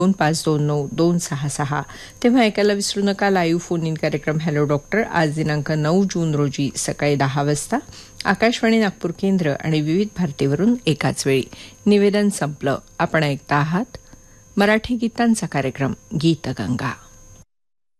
2529 तेव्हा ऐकायला विसरू नका लाईव्ह फोन इन कार्यक्रम हॅलो डॉक्टर आज दिनांक 9 जून रोजी सकाळी 10 वाजता आकाशवाणी नागपूर केंद्र आणि विविध भारतीवरून एकाच वेळी. निवेदन संपलं. आपण ऐकता आहात मराठी गीतांचा कार्यक्रम गीतगंगा.